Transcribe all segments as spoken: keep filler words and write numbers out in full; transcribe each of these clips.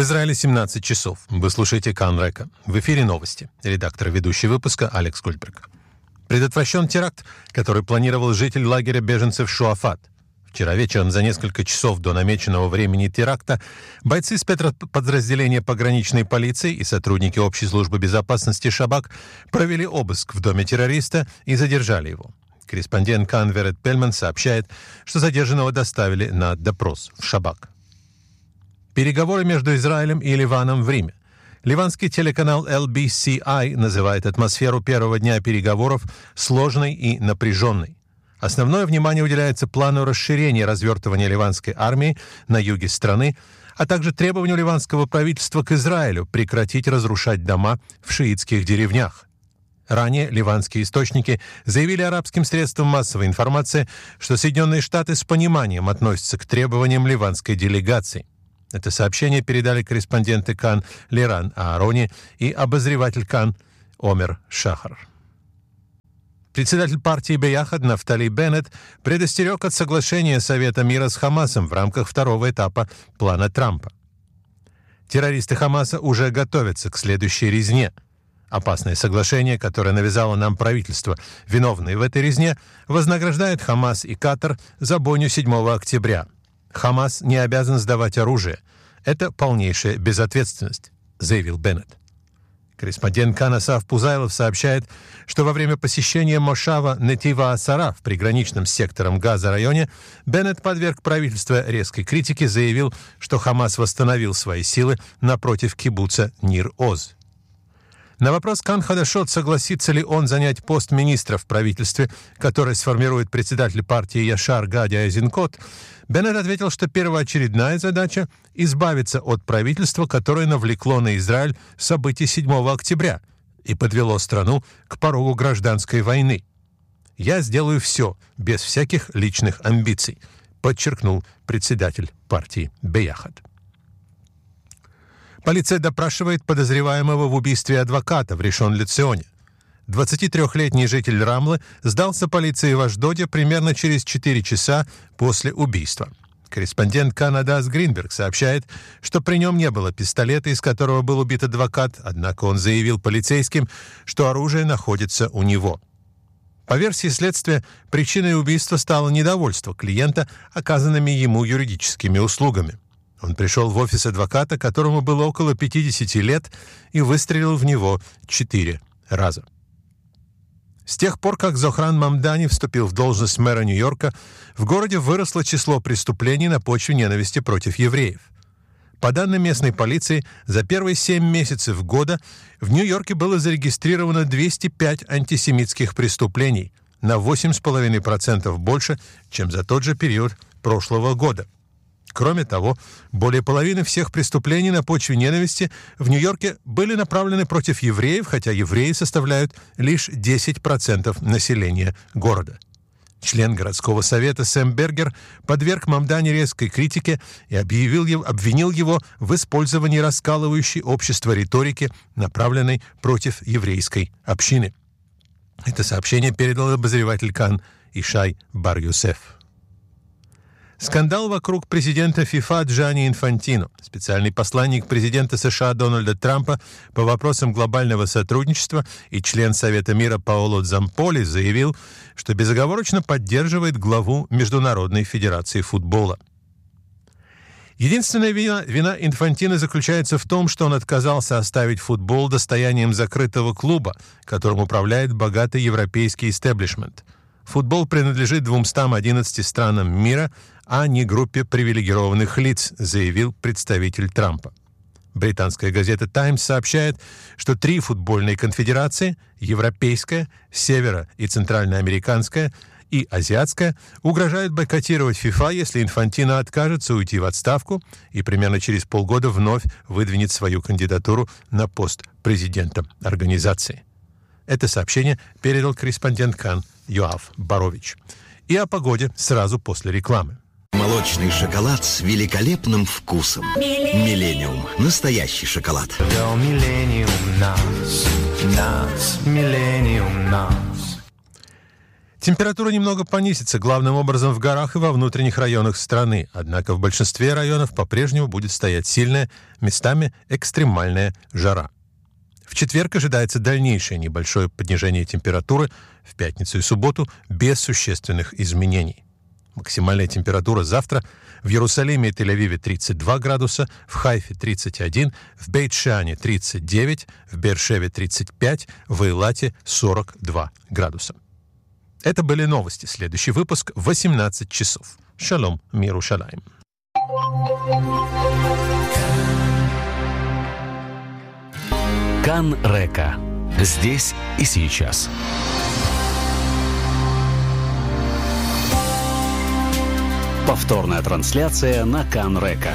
В Израиле семнадцать часов. Вы слушаете Кан Река. В эфире новости. Редактор и ведущий выпуска Алекс Гольдберг. Предотвращен теракт, который планировал житель лагеря беженцев Шуафат. Вчера вечером, за несколько часов до намеченного времени теракта, бойцы спецподразделения пограничной полиции и сотрудники общей службы безопасности Шабак провели обыск в доме террориста и задержали его. Корреспондент Кан Верет Пельман сообщает, что задержанного доставили на допрос в Шабак. Переговоры между Израилем и Ливаном в Риме. Ливанский телеканал эл би си ай называет атмосферу первого дня переговоров сложной и напряженной. Основное внимание уделяется плану расширения развертывания ливанской армии на юге страны, а также требованию ливанского правительства к Израилю прекратить разрушать дома в шиитских деревнях. Ранее ливанские источники заявили арабским средствам массовой информации, что Соединенные Штаты с пониманием относятся к требованиям ливанской делегации. Это сообщение передали корреспонденты Кан Лиран Аарони и обозреватель Кан Омер Шахар. Председатель партии Беяхад Нафтали Беннет предостерег от соглашения Совета мира с Хамасом в рамках второго этапа плана Трампа. Террористы Хамаса уже готовятся к следующей резне. Опасное соглашение, которое навязало нам правительство, виновные в этой резне, вознаграждает Хамас и Катар за бойню седьмого октября. Хамас не обязан сдавать оружие. Это полнейшая безответственность, заявил Беннет. Корреспондент Кан Асаф Пузайлов сообщает, что во время посещения Мошава Нетива-Асара в приграничном с сектором Газа районе Беннет подверг правительство резкой критике, заявил, что Хамас восстановил свои силы напротив кибуца Нир-Оз. На вопрос Кан Хадашот, согласится ли он занять пост министра в правительстве, который сформирует председатель партии Яшар Гади Айзенкот, Беннет ответил, что первоочередная задача – избавиться от правительства, которое навлекло на Израиль события седьмого октября и подвело страну к порогу гражданской войны. «Я сделаю все, без всяких личных амбиций», подчеркнул председатель партии Беяхад. Полиция допрашивает подозреваемого в убийстве адвоката в Ришон-ле-Ционе. двадцатитрёхлетний житель Рамлы сдался полиции в Ашдоде примерно через четыре часа после убийства. Корреспондент Канадас Гринберг сообщает, что при нем не было пистолета, из которого был убит адвокат, однако он заявил полицейским, что оружие находится у него. По версии следствия, причиной убийства стало недовольство клиента оказанными ему юридическими услугами. Он пришел в офис адвоката, которому было около пятидесяти лет, и выстрелил в него четыре раза. С тех пор, как Зохран Мамдани вступил в должность мэра Нью-Йорка, в городе выросло число преступлений на почве ненависти против евреев. По данным местной полиции, за первые семь месяцев года в Нью-Йорке было зарегистрировано двести пять антисемитских преступлений, на восемь целых пять десятых процента больше, чем за тот же период прошлого года. Кроме того, более половины всех преступлений на почве ненависти в Нью-Йорке были направлены против евреев, хотя евреи составляют лишь десять процентов населения города. Член городского совета Сэм Бергер подверг Мамдани резкой критике и объявил его, обвинил его в использовании раскалывающей общество риторики, направленной против еврейской общины. Это сообщение передал обозреватель Кан Ишай Бар-Юсеф. Скандал вокруг президента ФИФА Джанни Инфантино. Специальный посланник президента США Дональда Трампа по вопросам глобального сотрудничества и член Совета мира Паоло Дзамполи заявил, что безоговорочно поддерживает главу Международной федерации футбола. Единственная вина, вина Инфантино заключается в том, что он отказался оставить футбол достоянием закрытого клуба, которым управляет богатый европейский истеблишмент. Футбол принадлежит двумстам одиннадцати странам мира, а не группе привилегированных лиц, заявил представитель Трампа. Британская газета «Таймс» сообщает, что три футбольные конфедерации – европейская, северо- и центральноамериканская и азиатская – угрожают бойкотировать ФИФА, если Инфантино откажется уйти в отставку и примерно через полгода вновь выдвинет свою кандидатуру на пост президента организации. Это сообщение передал корреспондент Кан Йоав Борович. И о погоде сразу после рекламы. Молочный шоколад с великолепным вкусом. Миллениум. Настоящий шоколад. Миллениум нас, нас, Миллениум нас. Температура немного понизится, главным образом в горах и во внутренних районах страны, однако в большинстве районов по-прежнему будет стоять сильная, местами экстремальная жара. В четверг ожидается дальнейшее небольшое понижение температуры, в пятницу и субботу без существенных изменений. Максимальная температура завтра в Иерусалиме и Тель-Авиве тридцать два градуса, в Хайфе тридцать один, в Бейт-Шане тридцать девять, в Беэр-Шеве тридцать пять, в Эйлате сорок два градуса. Это были новости. Следующий выпуск в восемнадцать часов. Шалом, миру шалаим. Кан Река. Здесь и сейчас. Повторная трансляция на Кан Река.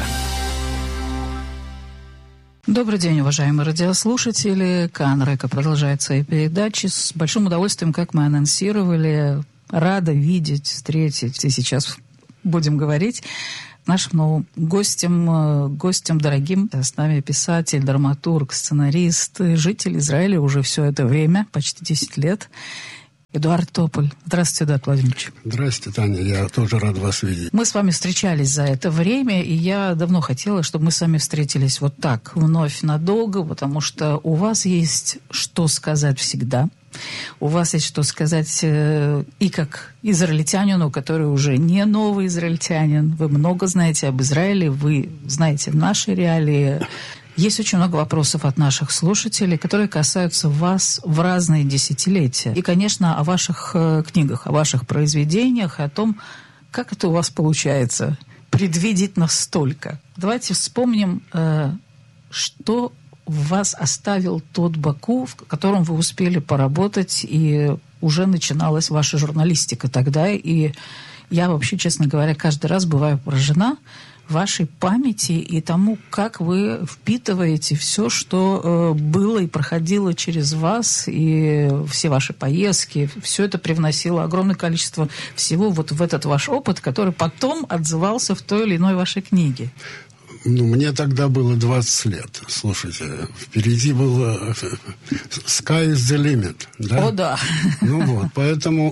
Добрый день, уважаемые радиослушатели. Кан Река продолжает свои передачи. С большим удовольствием, как мы анонсировали, рада видеть, встретить, и сейчас будем говорить, нашим новым гостем, гостем дорогим. С нами писатель, драматург, сценарист, житель Израиля уже все это время, почти десять лет. Эдуард Тополь. Здравствуйте, Эдуард Владимирович. Здравствуйте, Таня. Я тоже рад вас видеть. Мы с вами встречались за это время, и я давно хотела, чтобы мы с вами встретились вот так, вновь надолго, потому что у вас есть что сказать всегда. У вас есть что сказать э, и как израильтянину, который уже не новый израильтянин. Вы много знаете об Израиле, вы знаете наши реалии. Есть очень много вопросов от наших слушателей, которые касаются вас в разные десятилетия. И, конечно, о ваших э, книгах, о ваших произведениях, о том, как это у вас получается предвидеть настолько. Давайте вспомним, э, что в вас оставил тот Баку, в котором вы успели поработать, и уже начиналась ваша журналистика тогда. И я вообще, честно говоря, каждый раз бываю поражена вашей памяти и тому, как вы впитываете все, что э, было и проходило через вас, и все ваши поездки, все это привносило огромное количество всего вот в этот ваш опыт, который потом отзывался в той или иной вашей книге. Ну, мне тогда было двадцать лет. Слушайте, впереди было sky is the limit. Да? О, да. Ну вот, поэтому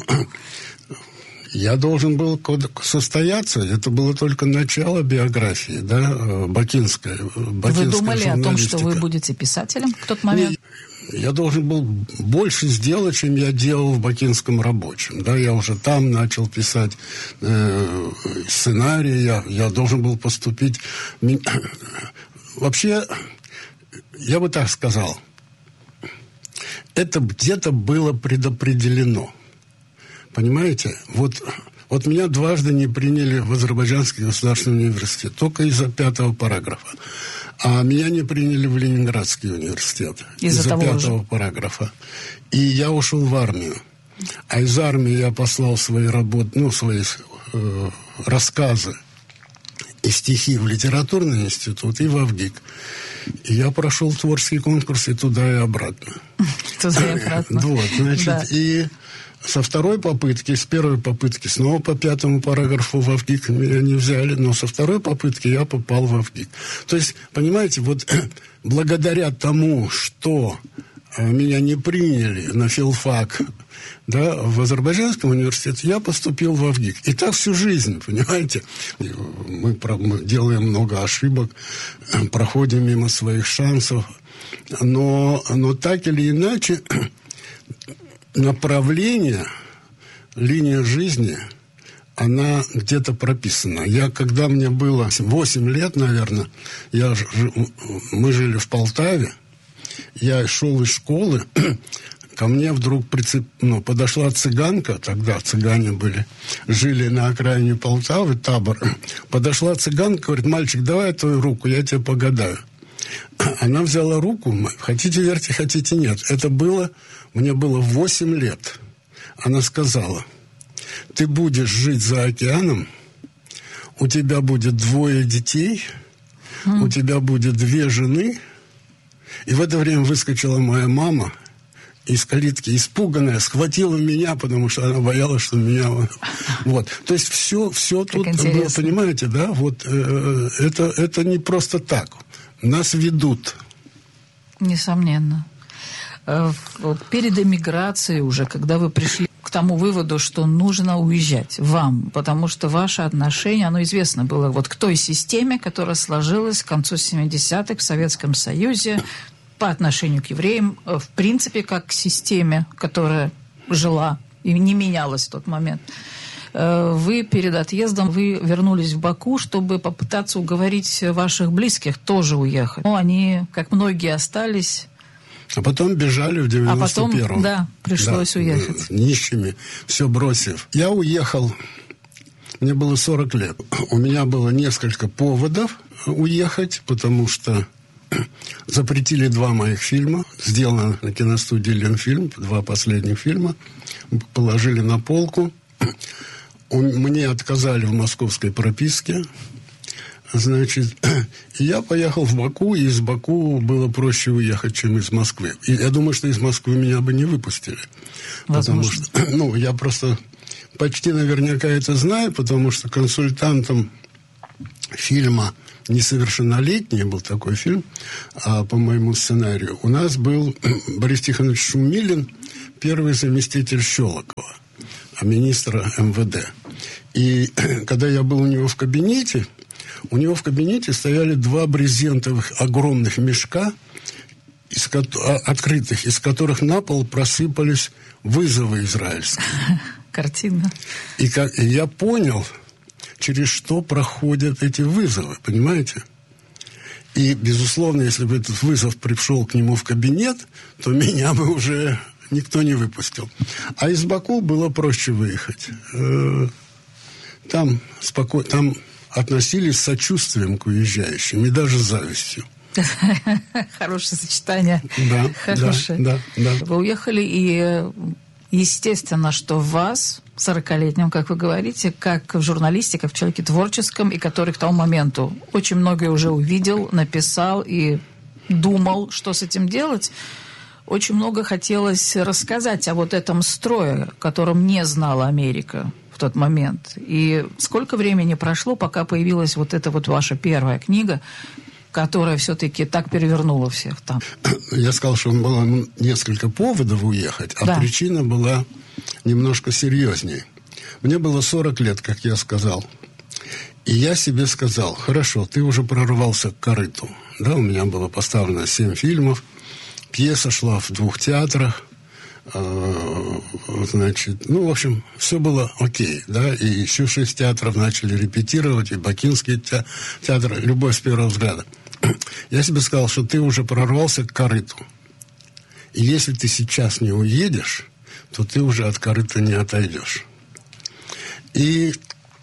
я должен был состояться. Это было только начало биографии, да, бакинская. Вы думали о том, что вы будете писателем в тот момент? Я должен был больше сделать, чем я делал в Бакинском рабочем. Да, я уже там начал писать э, сценарии, я, я должен был поступить. Вообще, я бы так сказал, это где-то было предопределено. Понимаете? Вот, вот меня дважды не приняли в Азербайджанский государственный университет, только из-за пятого параграфа. А меня не приняли в Ленинградский университет из-за, из-за пятого же. параграфа. И я ушел в армию. А из армии я послал свои работы, ну, свои э, рассказы и стихи в литературный институт и в Авгик. И я прошел творческий конкурс и туда, и обратно. Туда и обратно. Вот, значит, и со второй попытки, с первой попытки снова по пятому параграфу в Авгик меня не взяли, но со второй попытки я попал в Авгик. То есть, понимаете, вот благодаря тому, что меня не приняли на филфак, да, в Азербайджанском университете, я поступил в Авгик. И так всю жизнь, понимаете. Мы, мы делаем много ошибок, проходим мимо своих шансов, но, но так или иначе направление, линия жизни, она где-то прописана. Я, когда мне было восемь лет, наверное, я, мы жили в Полтаве, я шел из школы, ко мне вдруг прицеп, ну, подошла цыганка, тогда цыгане были, жили на окраине Полтавы, табор. Подошла цыганка, говорит: мальчик, давай твою руку, я тебе погадаю. Она взяла руку, хотите верьте, хотите нет. Это было, мне было восемь лет. Она сказала: ты будешь жить за океаном, у тебя будет двое детей, mm. у тебя будет две жены. И в это время выскочила моя мама из калитки, испуганная, схватила меня, потому что она боялась, что меня... Вот. То есть все, все тут было, понимаете, да? Вот э, это, это не просто так. Нас ведут. Несомненно. Перед эмиграцией уже, когда вы пришли к тому выводу, что нужно уезжать вам, потому что ваше отношение, оно известно было вот к той системе, которая сложилась к концу семидесятых в Советском Союзе по отношению к евреям, в принципе, как к системе, которая жила и не менялась в тот момент. Вы перед отъездом, вы вернулись в Баку, чтобы попытаться уговорить ваших близких тоже уехать. Но они, как многие, остались... А потом бежали в девяносто первом. А потом, да, пришлось да, уехать. Нищими, все бросив. Я уехал, мне было сорок лет. У меня было несколько поводов уехать, потому что запретили два моих фильма. Сделано на киностудии «Ленфильм», два последних фильма. Положили на полку. Мне отказали в московской прописке. Значит, я поехал в Баку, и из Баку было проще уехать, чем из Москвы. И я думаю, что из Москвы меня бы не выпустили. Возможно. Потому что, ну, я просто почти наверняка это знаю, потому что консультантом фильма «Несовершеннолетний» был такой фильм, а по моему сценарию, у нас был Борис Тихонович Шумилин, первый заместитель Щелокова, министра эм вэ дэ. И когда я был у него в кабинете, у него в кабинете стояли два брезентовых огромных мешка, из ко- открытых, из которых на пол просыпались вызовы израильские. Картина. И, как, и я понял, через что проходят эти вызовы, понимаете? И, безусловно, если бы этот вызов пришел к нему в кабинет, то меня бы уже никто не выпустил. А из Баку было проще выехать. Там спокойно... Там относились с сочувствием к уезжающим и даже с завистью. Хорошее сочетание. Да, Хорошее. Да, да, да. Вы уехали, и естественно, что вас, сорокалетним, как вы говорите, как в журналисте, как в человеке творческом, и который к тому моменту очень многое уже увидел, написал и думал, что с этим делать, очень много хотелось рассказать о вот этом строе, которым не знала Америка в тот момент. И сколько времени прошло, пока появилась вот эта вот ваша первая книга, которая все-таки так перевернула всех там? Я сказал, что было несколько поводов уехать, а да. Причина была немножко серьезнее. Мне было сорок лет, как я сказал. И я себе сказал: хорошо, ты уже прорвался к корыту. Да, у меня было поставлено семь фильмов, пьеса шла в двух театрах. Значит, ну, в общем, все было окей, да, и еще шесть театров начали репетировать, и Бакинский театр, «Любовь с первого взгляда». Я себе сказал, что ты уже прорвался к корыту. И если ты сейчас не уедешь, то ты уже от корыта не отойдешь. И,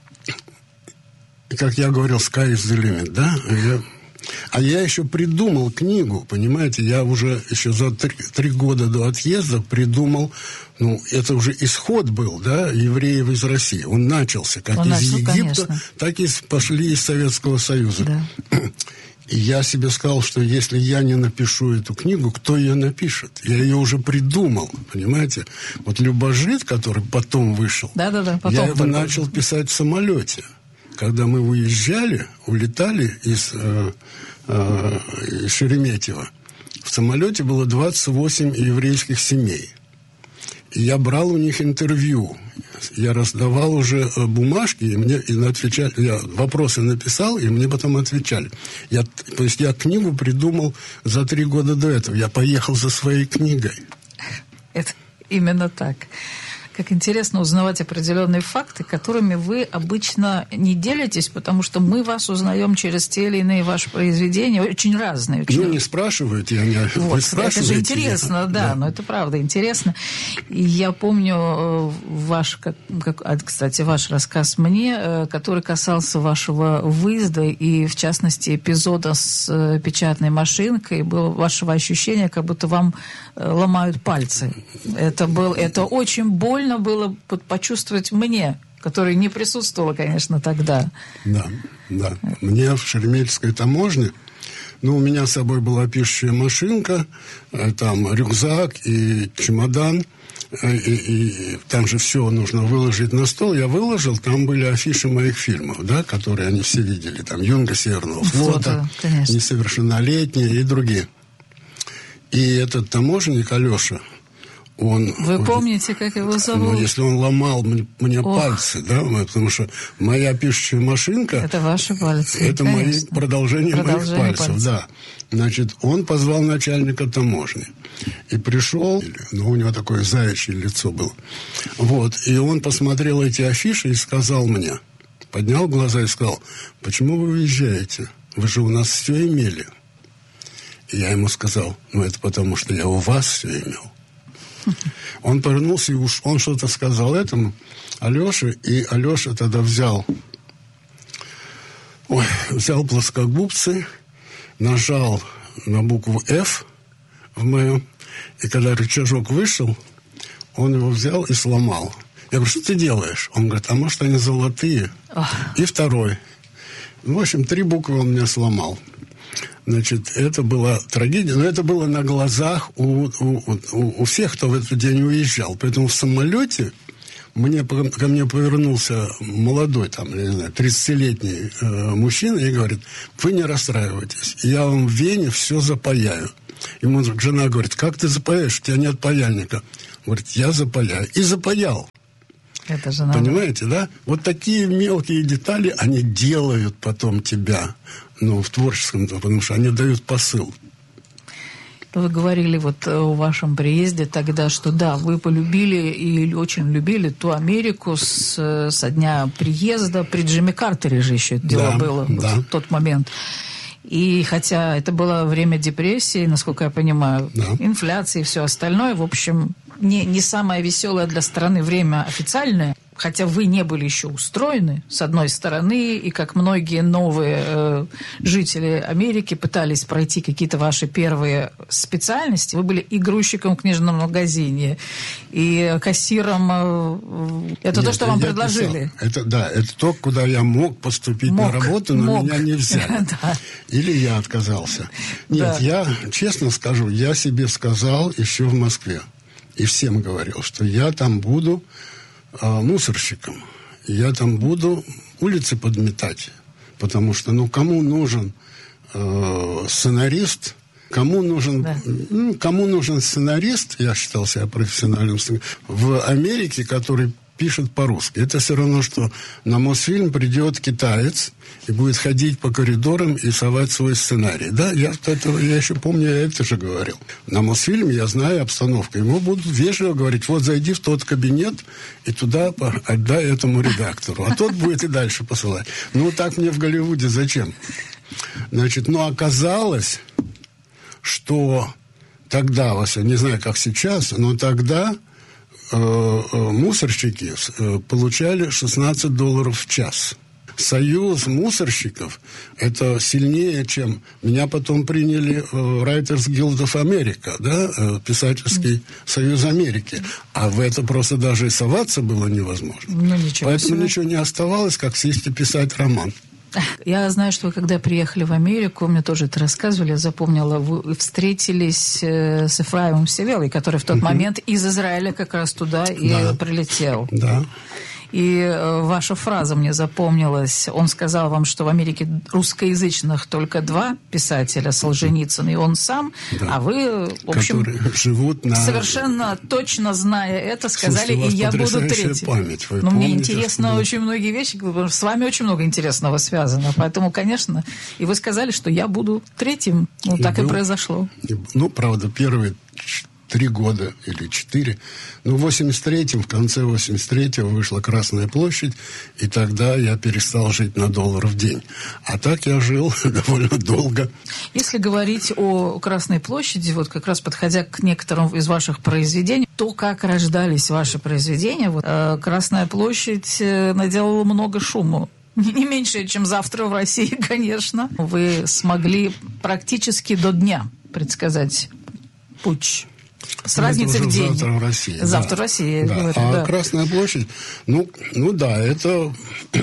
как я говорил, sky is the limit, да, я... А я еще придумал книгу, понимаете, я уже еще за три, три года до отъезда придумал, ну, это уже исход был, да, евреев из России. Он начался как Он из начал, Египта, конечно. Так и пошли из Советского Союза. Да. И я себе сказал, что если я не напишу эту книгу, кто ее напишет? Я ее уже придумал, понимаете? Вот «Любожит», который потом вышел, да, да, да, потом я его начал писать в самолете. Когда мы уезжали, улетали из, э, э, из Шереметьево, в самолете было двадцать восемь еврейских семей. И я брал у них интервью. Я раздавал уже бумажки, и мне и отвечали, я вопросы написал, и мне потом отвечали. Я, то есть я книгу придумал за три года до этого. Я поехал за своей книгой. Это именно так. Как интересно узнавать определенные факты, которыми вы обычно не делитесь, потому что мы вас узнаем через те или иные ваши произведения, очень разные. Очень... Ну, не спрашивают, я не... Вот, вы спрашиваете. Это же интересно, я... да, да, но это правда интересно. И я помню ваш, как, как, кстати, ваш рассказ мне, который касался вашего выезда и, в частности, эпизода с печатной машинкой, было вашего ощущения, как будто вам ломают пальцы. Это, был, это очень больно было почувствовать мне, которая не присутствовала, конечно, тогда. Да, да. Мне в Шереметьевской таможне, ну, у меня с собой была пишущая машинка, там рюкзак и чемодан, и, и, и там же все нужно выложить на стол. Я выложил, там были афиши моих фильмов, да, которые они все видели. Там «Юнга Северного флота», «Несовершеннолетние» и другие. И этот таможенник Алеша, он... Вы помните, как его зовут? Ну, если он ломал мне, мне пальцы, да, потому что моя пишущая машинка... Это ваши пальцы, это мои продолжение, продолжение моих пальцев, пальцев, да. Значит, он позвал начальника таможни. И пришел, ну, у него такое заячье лицо было. Вот, и он посмотрел эти афиши и сказал мне, поднял глаза и сказал: почему вы уезжаете? Вы же у нас все имели. И я ему сказал: ну, это потому, что я у вас все имел. Он повернулся, и уж он что-то сказал этому Алёше, и Алёша тогда взял, ой, взял плоскогубцы, нажал на букву F в моем, и когда рычажок вышел, он его взял и сломал. Я говорю: что ты делаешь? Он говорит: а может, они золотые? И второй. В общем, три буквы он мне сломал. Значит, это была трагедия, но это было на глазах у, у, у, у всех, кто в этот день уезжал. Поэтому в самолете мне, ко мне повернулся молодой, там, я не знаю, тридцатилетний э, мужчина и говорит: вы не расстраивайтесь, я вам в Вене все запаяю. Ему жена говорит: как ты запаяешь, у тебя нет паяльника? Говорит: я запаяю. И запаял. Это же надо. Понимаете, да? Вот такие мелкие детали, они делают потом тебя, ну, в творческом, потому что они дают посыл. Вы говорили вот о вашем приезде тогда, что да, вы полюбили и очень любили ту Америку с, со дня приезда. При Джимми Картере же еще это дело да, было да. вот в тот момент. И хотя это было время депрессии, насколько я понимаю, да. инфляции и все остальное, в общем, не, не самое веселое для страны время официальное, хотя вы не были еще устроены, с одной стороны, и как многие новые э, жители Америки пытались пройти какие-то ваши первые специальности. Вы были и грузчиком в книжном магазине, и кассиром. Э, это Нет, то, что вам предложили. Это, да, это то, куда я мог поступить мог, на работу, но мог. меня не взяли. да. Или я отказался. Нет, да. я, честно скажу, я себе сказал еще в Москве, и всем говорил, что я там буду а, мусорщиком. Я там буду улицы подметать. Потому что, ну, кому нужен э, сценарист, кому нужен, да. ну, кому нужен сценарист, я считал себя профессиональным сценаристом, в Америке, который пишет по-русски. Это все равно, что на Мосфильм придет китаец и будет ходить по коридорам и совать свой сценарий. Да, я, это, я еще помню, я это же говорил. На Мосфильме я знаю обстановку. Ему будут вежливо говорить: вот зайди в тот кабинет и туда отдай этому редактору. А тот будет и дальше посылать. Ну, так мне в Голливуде зачем? Значит, но оказалось, что тогда, не знаю, как сейчас, но тогда мусорщики получали шестнадцать долларов в час. Союз мусорщиков – это сильнее, чем... Меня потом приняли в Writers Guild of America, да, писательский союз Америки. А в это просто даже и соваться было невозможно. Ну, ничего Поэтому себе. ничего не оставалось, как сесть и писать роман. Я знаю, что вы, когда приехали в Америку, мне тоже это рассказывали, я запомнила, вы встретились с Ефраимом Севелой, который в тот uh-huh. момент из Израиля как раз туда и да. прилетел. Да. И э, ваша фраза мне запомнилась. Он сказал вам, что в Америке русскоязычных только два писателя, Солженицын и он сам, да. а вы, в общем, живут на... совершенно точно зная это, сказали: и я буду третий. Память. Вы Но помните, мне интересно что... очень многие вещи, потому что с вами очень много интересного связано. Поэтому, конечно, и вы сказали, что я буду третьим. Ну, и так был... и произошло. И, ну, правда, первые... Три года или четыре. Ну, в восемьдесят третьем, в конце восемьдесят третьего вышла Красная площадь, и тогда я перестал жить на доллар в день. А так я жил довольно долго. Если говорить о Красной площади, вот как раз подходя к некоторым из ваших произведений, то, как рождались ваши произведения, вот, э, Красная площадь э, наделала много шума. Не меньше, чем завтра в России, конечно. Вы смогли практически до дня предсказать путч. С разницей в день. Завтра в России. Завтра да. в России. Да. Говорю, а да. Красная площадь, ну, ну да, это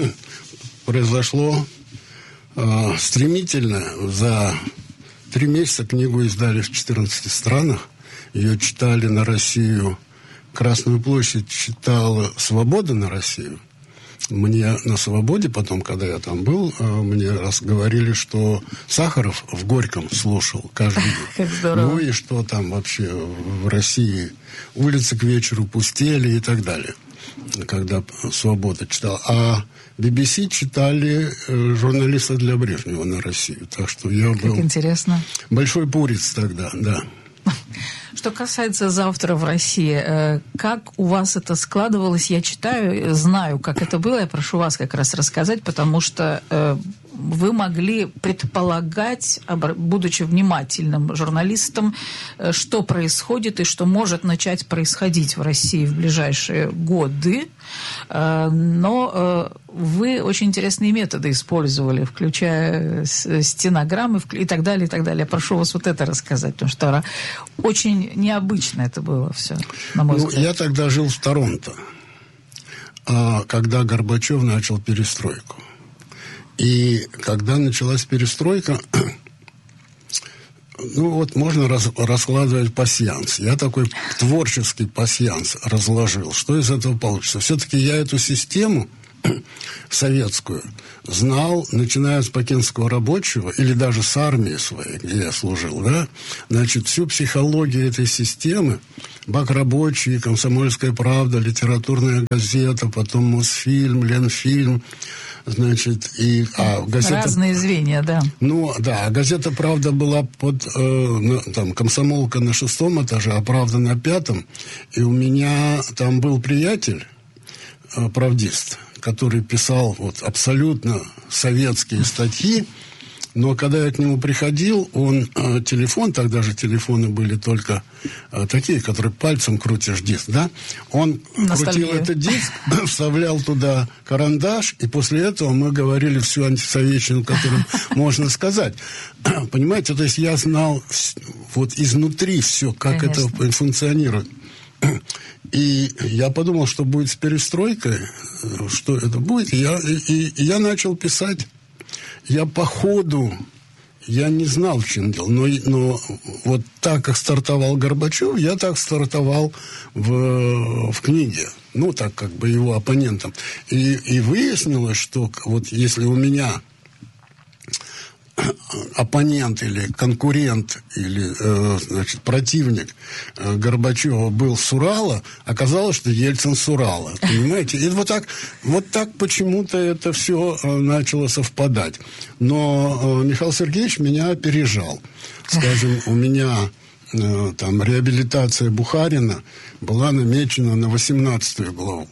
произошло э, стремительно. За три месяца книгу издали в четырнадцати странах. Ее читали на Россию. Красную площадь читала «Свобода» на Россию. мне на свободе, потом, когда я там был, мне раз говорили, что Сахаров в Горьком слушал каждый день. Как здорово. Ну и что там вообще в России улицы к вечеру пустели и так далее, когда «Свобода» читал. А би би си читали журналисты для Брежнева на Россию. Так что я был... Как интересно. Большой пурец тогда, да. Что касается «Завтра в России», как у вас это складывалось? Я читаю, знаю, как это было. Я прошу вас как раз рассказать, потому что вы могли предполагать, будучи внимательным журналистом, что происходит и что может начать происходить в России в ближайшие годы. Но вы очень интересные методы использовали, включая стенограммы и так далее, и так далее. Я прошу вас вот это рассказать, потому что очень необычно это было все, на мой взгляд. Ну, я тогда жил в Торонто, когда Горбачев начал перестройку. И когда началась перестройка, ну вот можно раз, раскладывать пасьянс. Я такой творческий пасьянс разложил. Что из этого получится? Все-таки я эту систему советскую знал, начиная с Бакинского рабочего, или даже с армии своей, где я служил, да, значит, всю психологию этой системы, Бак рабочий, Комсомольская правда, литературная газета, потом Мосфильм, Ленфильм, значит, и... А, газета, разные звенья, да. Ну, да, а газета «Правда» была под, э, на, там, «Комсомолка» на шестом этаже, а «Правда» на пятом, и у меня там был приятель, э, правдист, который писал вот абсолютно советские статьи, но когда я к нему приходил, он э, телефон, тогда же телефоны были только э, такие, которые пальцем крутишь диск, да? Он Ностальгия. Крутил этот диск, вставлял туда карандаш, и после этого мы говорили всю антисоветчину, которую можно сказать. Понимаете, то есть я знал вот изнутри все, как Конечно. Это функционирует. И я подумал, что будет с перестройкой, что это будет, и я, и, и я начал писать. Я по ходу, я не знал, в чем дело, но, но вот так, как стартовал Горбачев, я так стартовал в, в книге, ну, так как бы его оппонентом. И, и выяснилось, что вот если у меня оппонент или конкурент или э, значит, противник э, Горбачева был с Урала, оказалось, что Ельцин с Урала. Понимаете? И вот так, вот так почему-то это все э, начало совпадать. Но э, Михаил Сергеевич меня опережал. Скажем, у меня э, там реабилитация Бухарина была намечена на восемнадцатую главу.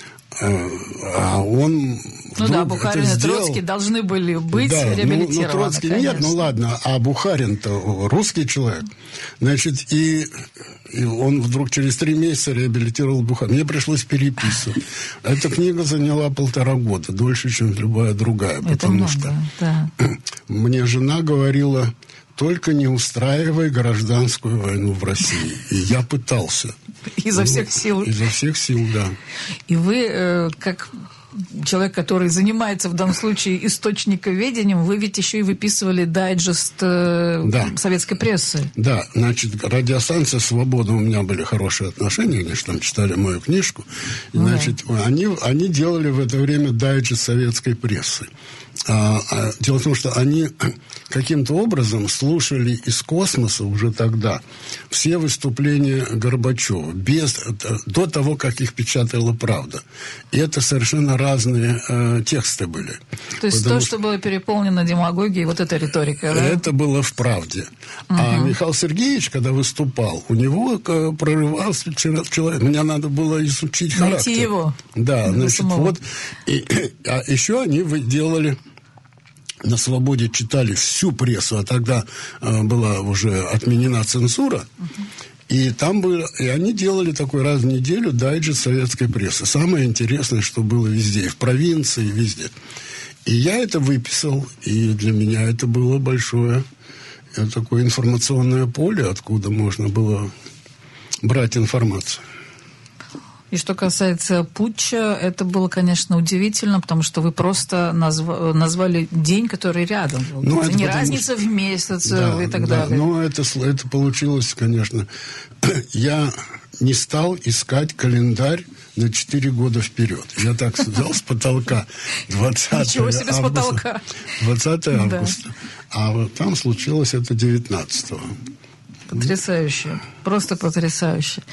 А он ну да, Бухарин и Троцкий должны были быть да, реабилитированы. Ну, ну Троцкий конечно. Нет, ну ладно, а Бухарин-то русский человек. Значит, и, и он вдруг через три месяца реабилитировал Бухарина. Мне пришлось переписывать. Эта книга заняла полтора года, дольше, чем любая другая. Это потому много, что да. Мне жена говорила: только не устраивай гражданскую войну в России. И я пытался. Изо всех сил. Изо всех сил, да. И вы, э, как человек, который занимается в данном случае источниковедением, вы ведь еще и выписывали дайджест э, да. советской прессы. Да, значит, радиостанция «Свобода», у меня были хорошие отношения, они же там читали мою книжку. И, ну, значит, да. они, они делали в это время дайджест советской прессы. А, а, дело в том, что они каким-то образом слушали из космоса уже тогда все выступления Горбачева, без, до того, как их печатала «Правда». И это совершенно разные э, тексты были. То есть то, что... что было переполнено демагогией, вот эта риторика, да? Это было в «Правде». Угу. А Михаил Сергеевич, когда выступал, у него прорывался человек. Мне надо было изучить характер. Найти его. Да, значит, вот. И, а еще они делали... На «Свободе» читали всю прессу, а тогда э, была уже отменена цензура. Uh-huh. И там было, и они делали такой раз в неделю дайджест советской прессы. Самое интересное, что было везде, и в провинции, и везде. И я это выписал, и для меня это было большое э, такое информационное поле, откуда можно было брать информацию. И что касается путча, это было, конечно, удивительно, потому что вы просто назва- назвали день, который рядом был. Ну, это не разница что... в месяц да, и так да, далее. Ну, это, это получилось, конечно. Я не стал искать календарь на четыре года вперед. Я так сказал, с потолка. Ничего себе, с потолка. двадцатого августа. А вот там случилось это девятнадцатого. Потрясающе. Просто потрясающе.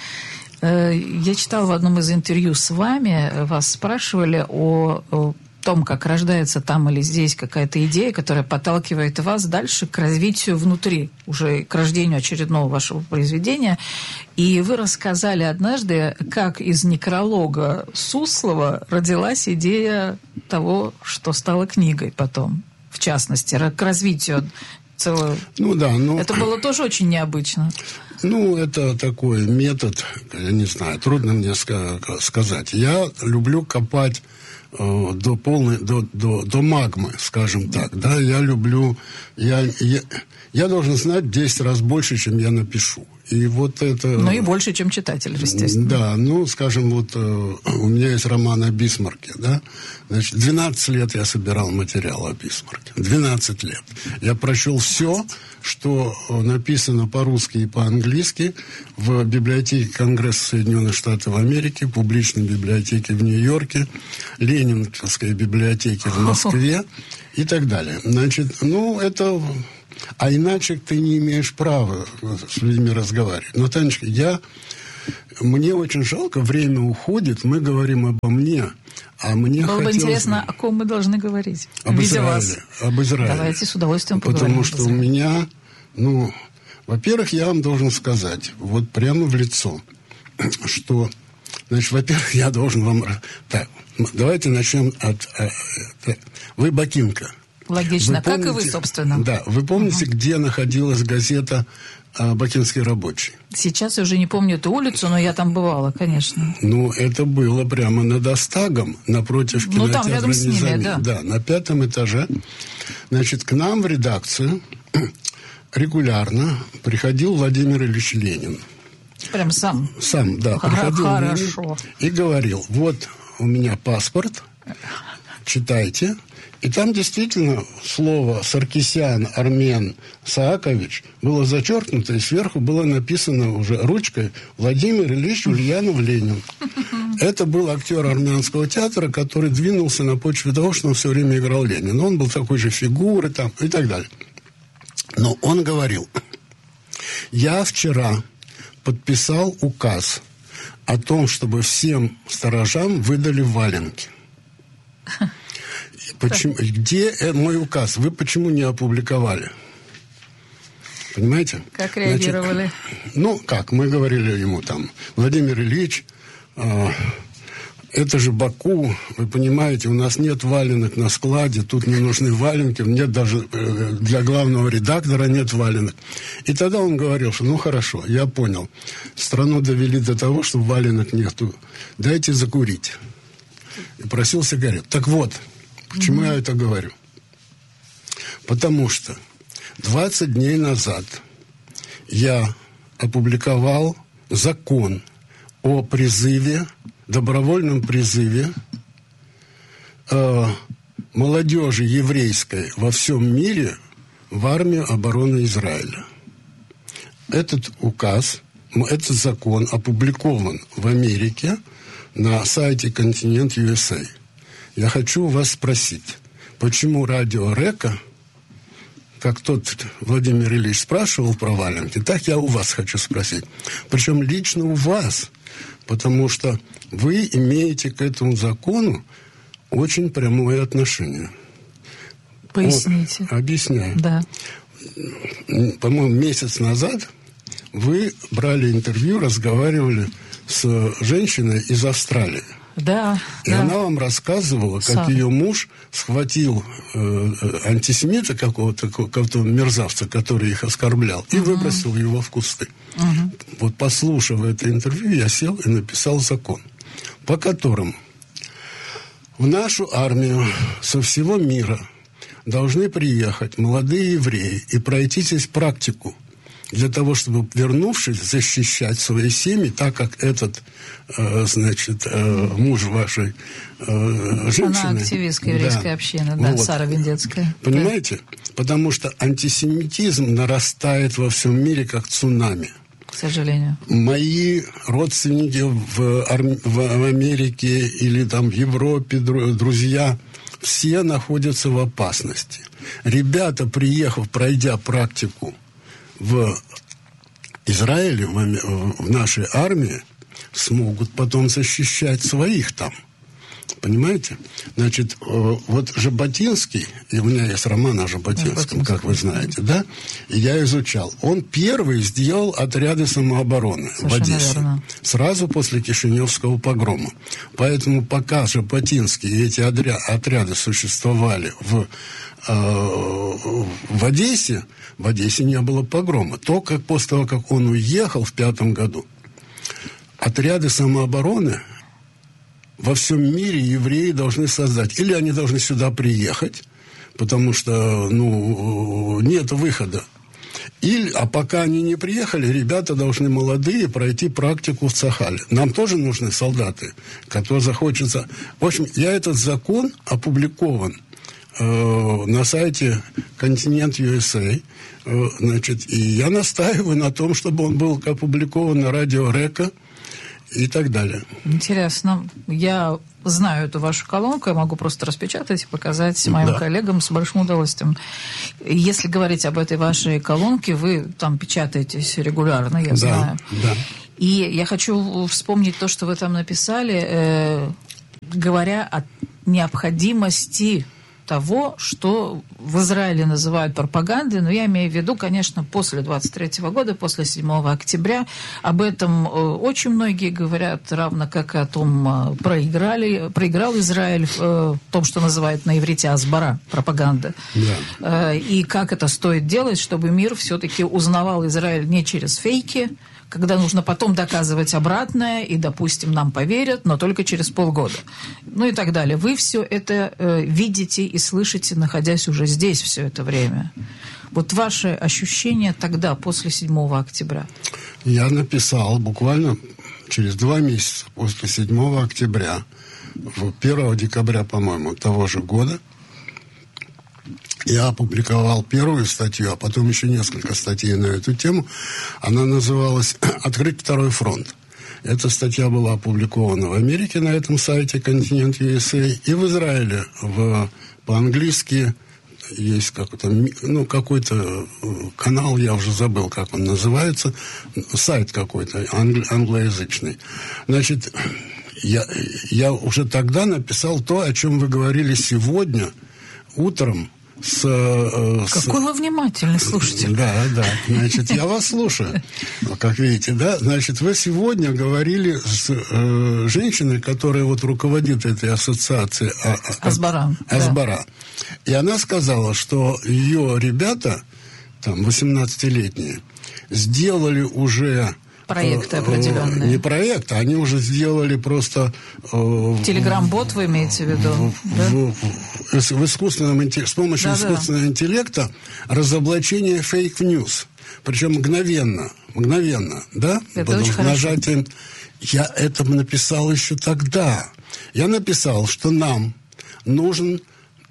Я читала в одном из интервью с вами, вас спрашивали о, о том, как рождается там или здесь какая-то идея, которая подталкивает вас дальше к развитию внутри, уже к рождению очередного вашего произведения. И вы рассказали однажды, как из некролога Суслова родилась идея того, что стало книгой потом, в частности, к развитию целого. Ну да, но... Это было тоже очень необычно. Ну, это такой метод, я не знаю, трудно мне сказать. Я люблю копать э, до полной, до, до, до магмы, скажем так. Да, я люблю... Я, я, я должен знать в десять раз больше, чем я напишу. И вот это... Ну и больше, чем читатель, естественно. Да, ну, скажем, вот э, у меня есть роман о Бисмарке, да. Значит, двенадцать лет я собирал материал о Бисмарке. двенадцать лет. Я прочел все, что написано по-русски и по-английски в библиотеке Конгресса Соединенных Штатов Америки, публичной библиотеке в Нью-Йорке, Ленинской библиотеке в Москве и так далее. Значит, ну, это... А иначе ты не имеешь права с людьми разговаривать. Но, Танечка, я... Мне очень жалко, время уходит, мы говорим обо мне, а мне Было хотелось... бы интересно, о ком мы должны говорить, об видя Израиле, вас. Об Израиле. Давайте с удовольствием поговорим. Потому что у меня, ну, во-первых, я вам должен сказать, вот прямо в лицо, что, значит, во-первых, я должен вам... Так, давайте начнем от... от вы бакинка. Логично, Вы помните, как и вы, собственно. Да, вы помните, угу. где находилась газета «Бакинский рабочий»? Сейчас я уже не помню эту улицу, но я там бывала, конечно. Ну, это было прямо над Остагом, напротив кинотеатра. Ну, там рядом с ними, да. Да, на пятом этаже. Значит, к нам в редакцию регулярно приходил Владимир Ильич Ленин. Прям сам? Сам, да. Приходил Хорошо. Ленин и говорил, вот у меня паспорт, читайте. И там действительно слово «Саркисян», «Армен», «Саакович» было зачеркнуто, и сверху было написано уже ручкой «Владимир Ильич Ульянов Ленин». Это был актер армянского театра, который двинулся на почве того, что он все время играл Ленина. Он был такой же фигурой там и так далее. Но он говорил, я вчера подписал указ о том, чтобы всем сторожам выдали валенки. Почему, где мой указ? Вы почему не опубликовали? Понимаете? Как реагировали? Значит, ну, как, мы говорили ему там, Владимир Ильич, э, это же Баку, вы понимаете, у нас нет валенок на складе, тут не нужны валенки, нет даже э, для главного редактора нет валенок. И тогда он говорил, что ну хорошо, я понял, страну довели до того, что валенок нету, дайте закурить. И просил сигарет. Так вот, почему mm-hmm. я это говорю? Потому что двадцать дней назад я опубликовал закон о призыве, добровольном призыве э, молодежи еврейской во всем мире в армию обороны Израиля. Этот указ, этот закон опубликован в Америке на сайте Континент ю эс эй. Я хочу вас спросить, почему радио Река, как тот Владимир Ильич спрашивал про валенки, так я у вас хочу спросить. Причем лично у вас, потому что вы имеете к этому закону очень прямое отношение. Поясните. О, объясняю. Да. По-моему, месяц назад вы брали интервью, разговаривали с женщиной из Австралии. Да, и да. она вам рассказывала, как Сам. ее муж схватил э, антисемита какого-то, какого-то мерзавца, который их оскорблял, и uh-huh. выбросил его в кусты. Uh-huh. Вот послушав это интервью, я сел и написал закон, по которому в нашу армию со всего мира должны приехать молодые евреи и пройти здесь практику, для того, чтобы, вернувшись, защищать свои семьи, так как этот, э, значит, э, муж вашей э, женщины... Она активистка еврейской да, общины, да, вот. Сара Виндецкая. Понимаете? Да. Потому что антисемитизм нарастает во всем мире, как цунами. к сожалению. Мои родственники в, в Америке или там в Европе, друзья, все находятся в опасности. Ребята, приехав, пройдя практику в Израиле, в, в нашей армии, смогут потом защищать своих там. Понимаете? Значит, вот Жаботинский, и у меня есть роман о Жаботинском, как вы знаете, да? И я изучал. Он первый сделал отряды самообороны в Одессе. Верно. Сразу после Кишиневского погрома. Поэтому пока Жаботинский и эти отряды существовали в, э, в Одессе, в Одессе не было погрома. То, как после того, как он уехал в пятом году, отряды самообороны во всем мире евреи должны создать. Или они должны сюда приехать, потому что, ну, нет выхода. Или, а пока они не приехали, ребята должны молодые пройти практику в Цахале. Нам тоже нужны солдаты, которые захочется... В общем, я этот закон опубликован э, на сайте Континент ю эс эй. Э, значит, и я настаиваю на том, чтобы он был опубликован на радио Река и так далее. Интересно. Я знаю эту вашу колонку, я могу просто распечатать и показать моим да. коллегам с большим удовольствием. Если говорить об этой вашей колонке, вы там печатаетесь регулярно, я да, знаю. Да. И я хочу вспомнить то, что вы там написали, э, говоря о необходимости того, что в Израиле называют пропагандой, но я имею в виду, конечно, после двадцать третьего года, после седьмого октября. Об этом очень многие говорят, равно как и о том, проиграли, проиграл Израиль в том, что называют на иврите «асбара», пропаганда. Да. И как это стоит делать, чтобы мир все-таки узнавал Израиль не через фейки, когда нужно потом доказывать обратное, и, допустим, нам поверят, но только через полгода. Ну и так далее. Вы все это э, видите и слышите, находясь уже здесь все это время. Вот ваши ощущения тогда, после седьмого октября? Я написал буквально через два месяца после седьмого октября, первого декабря, по-моему, того же года, я опубликовал первую статью, а потом еще несколько статей на эту тему. Она называлась «Открыть второй фронт». Эта статья была опубликована в Америке на этом сайте Континент ю эс эй и в Израиле в, по-английски. Есть какой-то, ну, какой-то канал, я уже забыл, как он называется, сайт какой-то англ, англоязычный. Значит, я, я уже тогда написал то, о чем вы говорили сегодня утром. С, с... Какой вы внимательный слушатель. Да, да. Значит, я вас слушаю. Как видите, да? Значит, вы сегодня говорили с э, женщиной, которая вот руководит этой ассоциацией а, Асбара. Асбара. Да. И она сказала, что ее ребята, там, восемнадцатилетние, сделали уже... Проекты определенные. Не проекты, они уже сделали просто... Телеграм-бот вы имеете в виду? В, да? в, в, в искусственном, с помощью да, искусственного да. интеллекта разоблачение фейк-ньюс. Причем мгновенно. Мгновенно, да? Это очень нажатием. Я это написал еще тогда. Я написал, что нам нужен...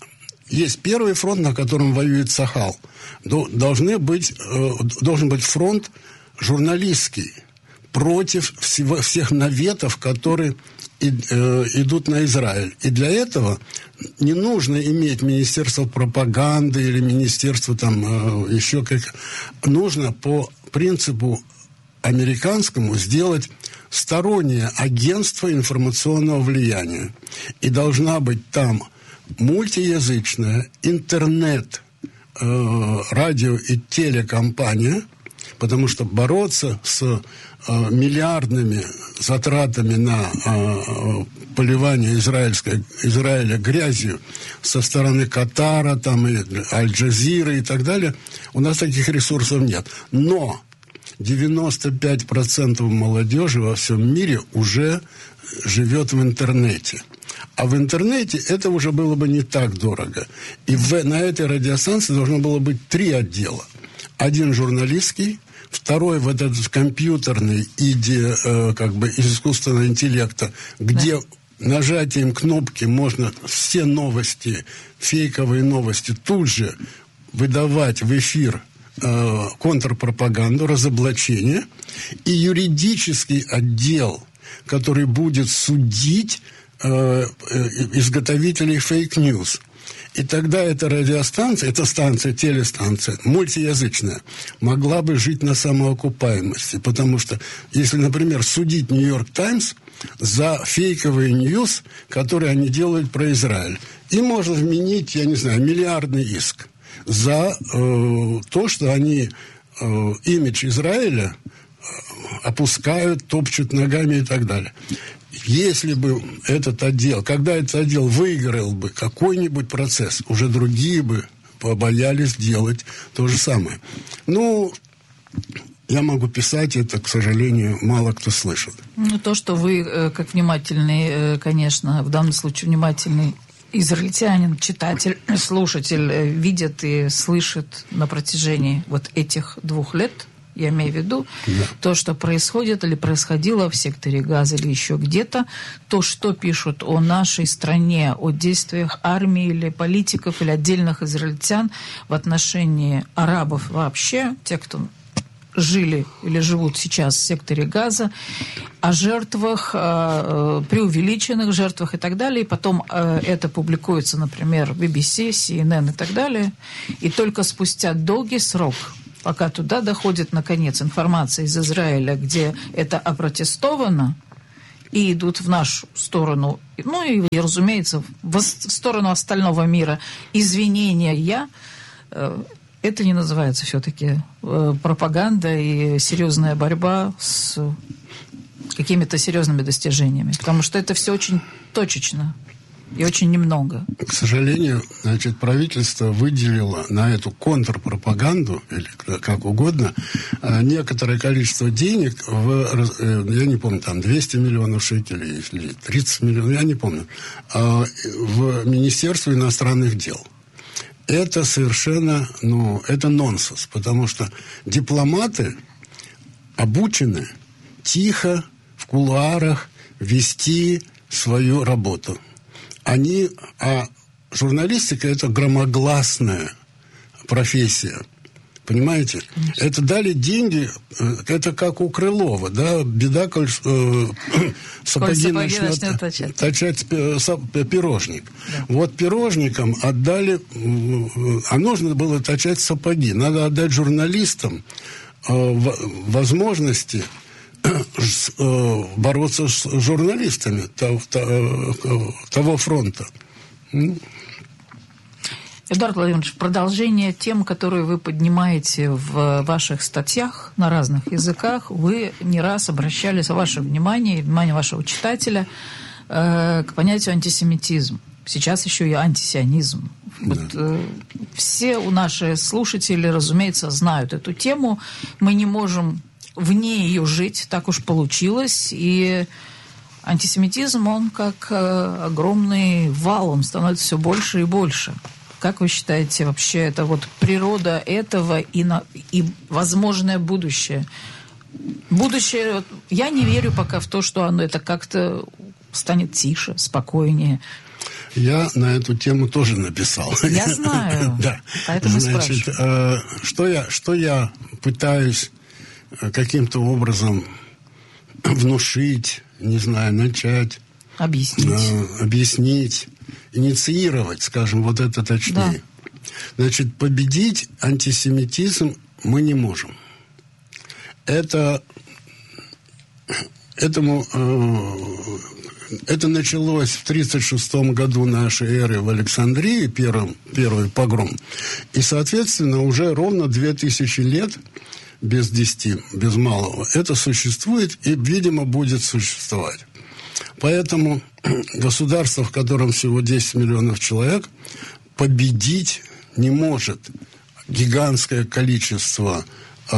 Есть первый фронт, на котором воюет Цахал. Должны быть, должен быть фронт журналистский, против всего, всех наветов, которые и, э, идут на Израиль. И для этого не нужно иметь министерство пропаганды или министерство там э, еще как... Нужно по принципу американскому сделать стороннее агентство информационного влияния. И должна быть там мультиязычная интернет, э, радио и телекомпания, потому что бороться с э, миллиардными затратами на э, поливание израильской, Израиля грязью со стороны Катара, там, и Аль-Джазиры и так далее, у нас таких ресурсов нет. Но девяносто пять процентов молодежи во всем мире уже живет в интернете. А в интернете это уже было бы не так дорого. И в, на этой радиостанции должно было быть три отдела. Один журналистский, второй вот этот компьютерный иде, э, как бы из искусственного интеллекта, где да. нажатием кнопки можно все новости, фейковые новости тут же выдавать в эфир э, контрпропаганду, разоблачение, и юридический отдел, который будет судить э, э, изготовителей фейк-ньюс. И тогда эта радиостанция, эта станция, телестанция, мультиязычная, могла бы жить на самоокупаемости. Потому что, если, например, судить «Нью-Йорк Таймс» за фейковый ньюс, который они делают про Израиль, им можно вменить, я не знаю, миллиардный иск за э, то, что они э, имидж Израиля опускают, топчут ногами и так далее. Если бы этот отдел, когда этот отдел выиграл бы какой-нибудь процесс, уже другие бы побоялись делать то же самое. Ну, я могу писать это, к сожалению, мало кто слышит. Ну, то, что вы, как внимательный, конечно, в данном случае внимательный израильтянин, читатель, слушатель, видит и слышит на протяжении вот этих двух лет, я имею в виду, да. То, что происходит или происходило в секторе Газа или еще где-то, то, что пишут о нашей стране, о действиях армии или политиков или отдельных израильтян в отношении арабов вообще, тех, кто жили или живут сейчас в секторе Газа, о жертвах, о преувеличенных жертвах и так далее. И потом это публикуется, например, би би си, си эн эн и так далее. И только спустя долгий срок, пока туда доходит, наконец, информация из Израиля, где это опротестовано, и идут в нашу сторону, ну и, разумеется, в сторону остального мира извинения, это не называется все-таки пропаганда и серьезная борьба с какими-то серьезными достижениями. Потому что это все очень точечно. И очень немного. К сожалению, значит, правительство выделило на эту контрпропаганду, или как угодно, некоторое количество денег, в, я не помню, там двести миллионов шекелей или тридцать миллионов, я не помню, в Министерство иностранных дел. Это совершенно, ну, это нонсенс, потому что дипломаты обучены тихо, в кулуарах вести свою работу. Они, а журналистика – это громогласная профессия, понимаете? Конечно. Это дали деньги, это как у Крылова, да, беда, коль э, сапоги начнет точать, точать пирожник. Да. Вот пирожникам отдали, а нужно было точать сапоги. Надо отдать журналистам э, возможности бороться с журналистами того фронта. Эдуард Владимирович, продолжение тем, которые вы поднимаете в ваших статьях на разных языках, вы не раз обращались, ваше внимание и внимание вашего читателя э, к понятию антисемитизм. Сейчас еще и антисионизм. Да. Вот, э, все у наши слушатели, разумеется, знают эту тему. Мы не можем вне ее жить, так уж получилось, и антисемитизм, он как э, огромный вал, он становится все больше и больше. Как вы считаете, вообще, это вот природа этого и, на, и возможное будущее? Будущее, я не верю пока в то, что оно это как-то станет тише, спокойнее. Я на эту тему тоже написал. Я знаю, да. Поэтому Значит, спрашиваю. Э, что, я, что я пытаюсь каким-то образом внушить, не знаю, начать, объяснить, э, объяснить, инициировать, скажем, вот это точнее. Да. Значит, победить антисемитизм мы не можем. Это, этому, э, это началось в тридцать шестом году нашей эры в Александрии, первым, первый погром. И, соответственно, уже ровно две тысячи лет без десяти, без малого, это существует и, видимо, будет существовать. Поэтому государство, в котором всего десять миллионов человек, победить не может гигантское количество э,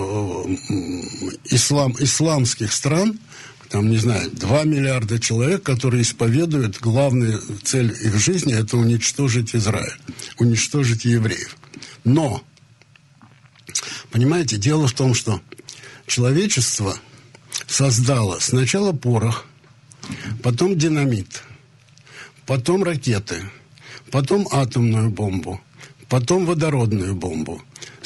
ислам, исламских стран, там, не знаю, два миллиарда человек, которые исповедуют, главная цель их жизни – это уничтожить Израиль, уничтожить евреев. Но понимаете, дело в том, что человечество создало сначала порох, потом динамит, потом ракеты, потом атомную бомбу, потом водородную бомбу.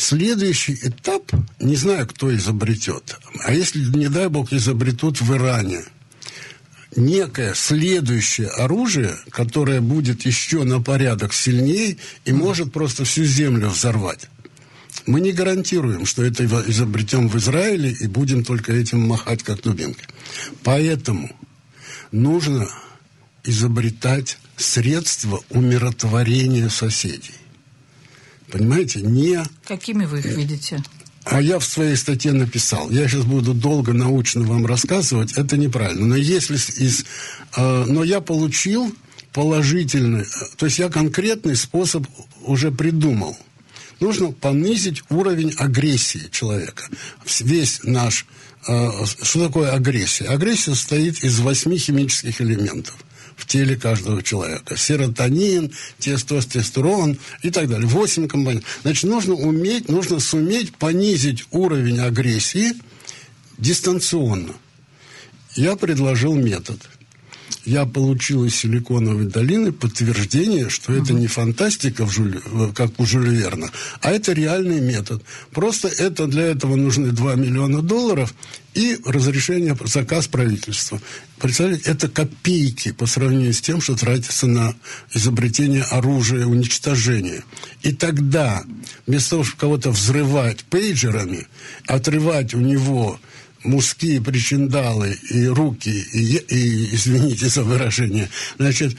Следующий этап, не знаю, кто изобретет, а если, не дай бог, изобретут в Иране некое следующее оружие, которое будет еще на порядок сильнее и может просто всю землю взорвать. Мы не гарантируем, что это изобретем в Израиле и будем только этим махать как дубинкой. Поэтому нужно изобретать средства умиротворения соседей. Понимаете? Не... Какими вы их видите? А я в своей статье написал. Я сейчас буду долго научно вам рассказывать. Это неправильно. Но если из... Э, но я получил положительный... То есть я конкретный способ уже придумал. Нужно понизить уровень агрессии человека. Весь наш... Э, что такое агрессия? Агрессия состоит из восьми химических элементов в теле каждого человека. Серотонин, тестостерон и так далее. Восемь компонентов. Значит, нужно уметь, нужно суметь понизить уровень агрессии дистанционно. Я предложил метод. Я получил из Силиконовой долины подтверждение, что это не фантастика, в Жюль, как у Жюля Верна, а это реальный метод. Просто это, для этого нужны два миллиона долларов и разрешение, заказ правительства. Представляете, это копейки по сравнению с тем, что тратится на изобретение оружия, уничтожение. И тогда, вместо того, чтобы кого-то взрывать пейджерами, отрывать у него мужские причиндалы и руки, и, и, извините за выражение, значит,